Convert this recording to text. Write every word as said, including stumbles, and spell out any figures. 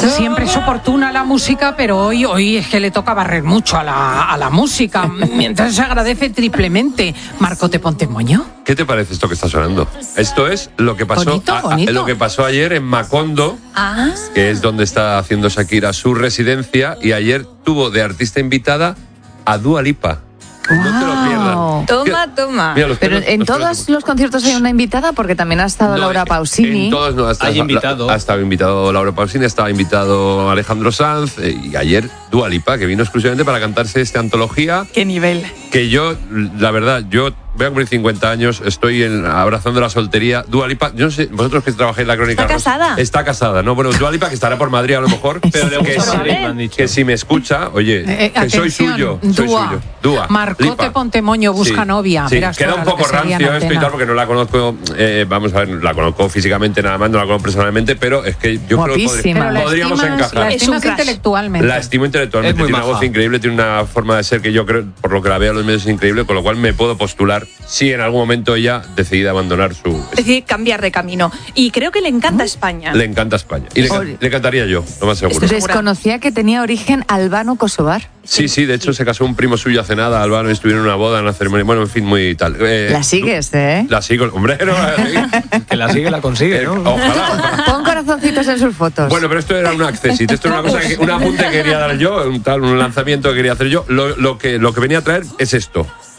Siempre es oportuna la música, pero hoy, hoy es que le toca barrer mucho a la, a la música. Mientras se agradece triplemente. Marco, ¿te ponte moño? ¿Qué te parece esto que está sonando? Esto es lo que pasó, Bonito, a, a, bonito. lo que pasó ayer en Macondo, Ah. que es donde está haciendo Shakira su residencia, y ayer tuvo de artista invitada a Dua Lipa. No te lo pierdas. Toma, toma. Mira, los Pero pelos- en los pelos- todos los conciertos hay una invitada, porque también ha estado No, Laura en- Pausini. En todos no, ha estado, Hay invitado. Ha estado invitado Laura Pausini, estaba invitado Alejandro Sanz, eh, y ayer Dua Lipa, que vino exclusivamente para cantarse esta antología. Qué nivel. Que yo, la verdad, yo voy a cumplir cincuenta años, estoy en, abrazando la soltería. Dua Lipa, yo no sé, vosotros que trabajáis en la Crónica ¿Está Rosa- casada? Está casada, ¿no? Bueno, Dua Lipa, que estará por Madrid a lo mejor, Pero le que, gusta si, Madrid, me han dicho. que si me escucha, oye, Eh, que soy atención, suyo, soy Dua. suyo. Dua. Marcote Lipa. ponte moño, busca Sí, novia. sí. Verás Queda ahora un lo poco que sería en rancio esto y antena. tal, porque no la conozco, eh, vamos a ver, la conozco físicamente nada más, no la conozco personalmente, pero es que yo creo que Guapísima. Pero la podri- podríamos estimas- encajar. La Es un estimas crash. intelectualmente. La estimo intelectualmente, Es muy tiene una maja. voz increíble, tiene una forma de ser que yo creo, por lo que la veo en los medios, es increíble, con lo cual me puedo postular si en algún momento ella decide abandonar su... Es decir, cambiar de camino. Y creo que le encanta España. Le encanta España. Y le, Ori- le cantaría yo, lo más seguro. Estoy segura. Desconocía que tenía origen albano-kosovar. Sí, sí, de hecho se casó un primo suyo hace nada, Albano, y estuvieron en una boda, en una ceremonia, bueno, en fin, muy tal. Eh, La sigues, ¿eh? La sigo, hombre, no la sigo. Que la sigue, la consigue, Eh, ¿no? Ojalá. Pon corazoncitos en sus fotos. Bueno, pero esto era un accessit, esto era una cosa, que, un apunte que quería dar yo, un tal, un lanzamiento que quería hacer yo. Lo, lo que, lo que venía a traer es esto.